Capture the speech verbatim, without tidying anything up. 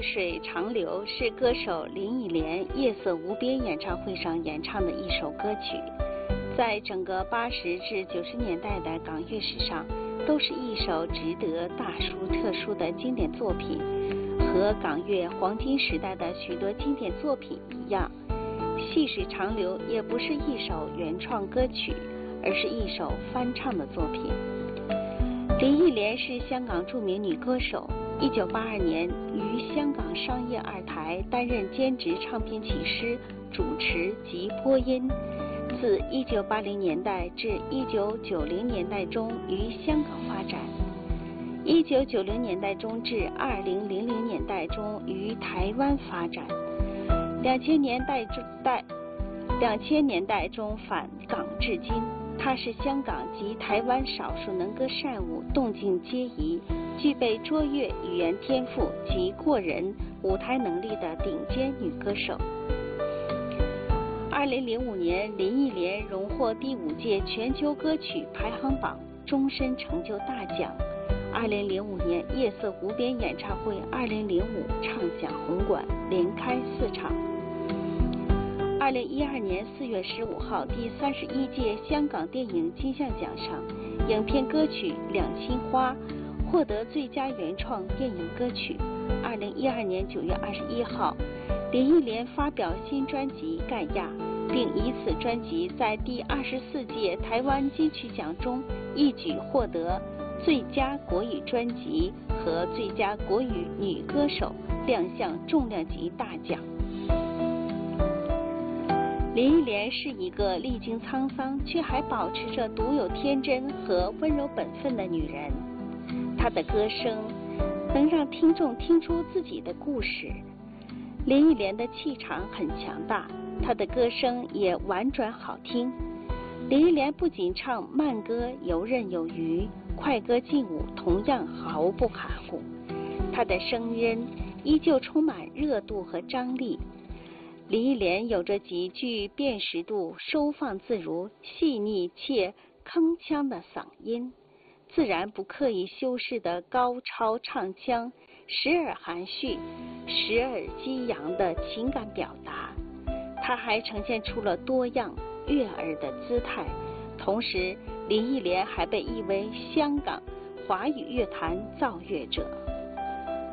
水长流》是歌手林忆莲《夜色无边》演唱会上演唱的一首歌曲，在整个八十至九十年代的港乐史上，都是一首值得大书特书的经典作品。和港乐黄金时代的许多经典作品一样，《细水长流》也不是一首原创歌曲，而是一首翻唱的作品。林忆莲是香港著名女歌手，一九八二年于香港商业二台担任兼职唱片启师、主持及播音。自一九八零年代至一九九零年代中于香港发展，一九九零年代中至二零零零年代中于台湾发展，两千年代中代两千年代中返港至今。她是香港及台湾少数能歌善舞、动静皆宜、具备卓越语言天赋及过人舞台能力的顶尖女歌手。二零零五年，林忆莲荣获第五届全球歌曲排行榜终身成就大奖。二零零五年，夜色无边演唱会二零零五畅享红馆，连开四场。二零一二年四月十五号，第三十一届香港电影金像奖上，影片歌曲《两心花》获得最佳原创电影歌曲。二零一二年九月二十一号，林忆莲发表新专辑《盖亚》，并以此专辑在第二十四届台湾金曲奖中一举获得最佳国语专辑和最佳国语女歌手两项重量级大奖。林忆莲是一个历经沧桑却还保持着独有天真和温柔本分的女人。她的歌声能让听众听出自己的故事。林忆莲的气场很强大，她的歌声也婉转好听。林忆莲不仅唱慢歌游刃有余，快歌劲舞同样毫不含糊，她的声音依旧充满热度和张力。林忆莲有着极具辨识度、收放自如、细腻且铿锵的嗓音，自然不刻意修饰的高超唱腔，时而含蓄，时而激扬的情感表达。她还呈现出了多样悦耳的姿态。同时，林忆莲还被誉为香港华语乐坛造乐者。